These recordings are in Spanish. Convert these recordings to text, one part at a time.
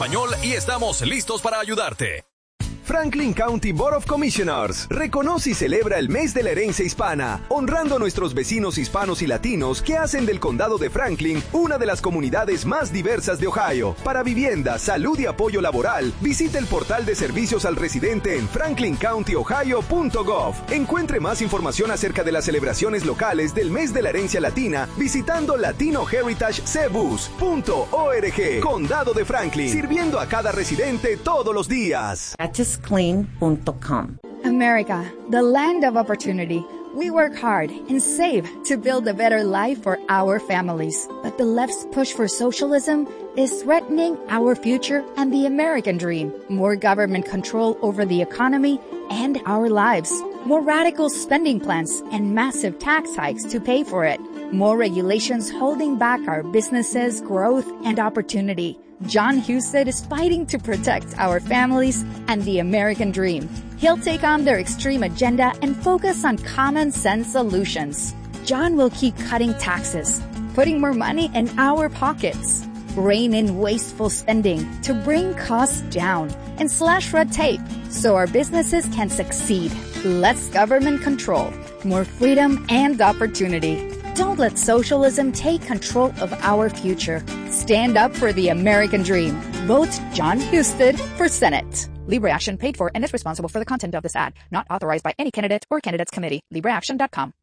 Español y estamos listos para ayudarte. Franklin County Board of Commissioners reconoce y celebra el mes de la herencia hispana, honrando a nuestros vecinos hispanos y latinos que hacen del condado de Franklin una de las comunidades más diversas de Ohio. Para vivienda, salud y apoyo laboral, visite el portal de servicios al residente en franklincountyohio.gov. Encuentre más información acerca de las celebraciones locales del mes de la herencia latina visitando latinoheritagecebus.org. Condado de Franklin, sirviendo a cada residente todos los días. HSClean.com. America, the land of opportunity. We work hard and save to build a better life for our families. But the left's push for socialism is threatening our future and the American dream. More government control over the economy and our lives. More radical spending plans and massive tax hikes to pay for it. More regulations holding back our businesses' growth and opportunity. John Husted is fighting to protect our families and the American dream. He'll take on their extreme agenda and focus on common sense solutions. John will keep cutting taxes, putting more money in our pockets, rein in wasteful spending to bring costs down, and slash red tape so our businesses can succeed. Less government control, more freedom and opportunity. Don't let socialism take control of our future. Stand up for the American dream. Vote John Husted for Senate. Libre Action paid for and is responsible for the content of this ad. Not authorized by any candidate or candidates committee. LibreAction.com.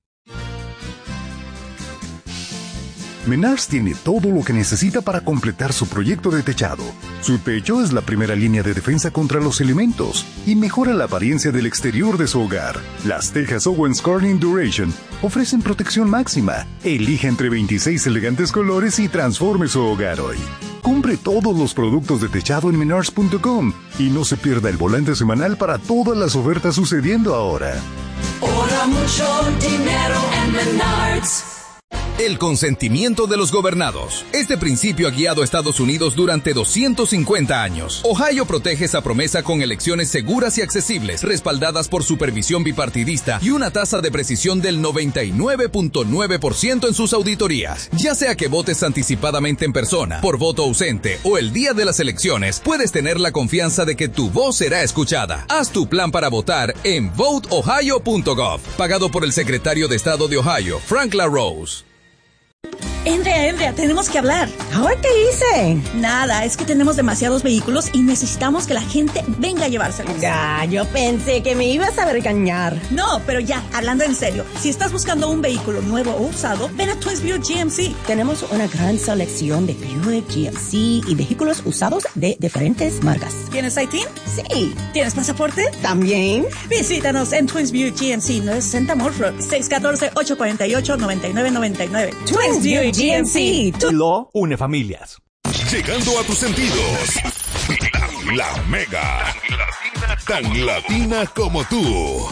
Menards tiene todo lo que necesita para completar su proyecto de techado. Su techo es la primera línea de defensa contra los elementos y mejora la apariencia del exterior de su hogar. Las tejas Owens Corning Duration ofrecen protección máxima. Elija entre 26 elegantes colores y transforme su hogar hoy. Compre todos los productos de techado en Menards.com y no se pierda el volante semanal para todas las ofertas sucediendo ahora. Ahorra mucho dinero en Menards. El consentimiento de los gobernados. Este principio ha guiado a Estados Unidos durante 250 años. Ohio protege esa promesa con elecciones seguras y accesibles, respaldadas por supervisión bipartidista y una tasa de precisión del 99.9% en sus auditorías. Ya sea que votes anticipadamente en persona, por voto ausente o el día de las elecciones, puedes tener la confianza de que tu voz será escuchada. Haz tu plan para votar en voteohio.gov, pagado por el secretario de Estado de Ohio, Frank LaRose. Andrea, tenemos que hablar. ¿Ahora qué hice? Nada, es que tenemos demasiados vehículos y necesitamos que la gente venga a llevárselos. Ya, yo pensé que me ibas a regañar. No, pero ya, hablando en serio, si estás buscando un vehículo nuevo o usado, ven a Twins Buick GMC. Tenemos una gran selección de Buick GMC y vehículos usados de diferentes marcas. ¿Tienes ITIN? Sí. ¿Tienes pasaporte? También. Visítanos en Twins Buick GMC, 960 Morse Road, 614-848-9999. Twins Buick GMC. Lo une familias. Llegando a tus sentidos. La Mega. Tan latina como tú.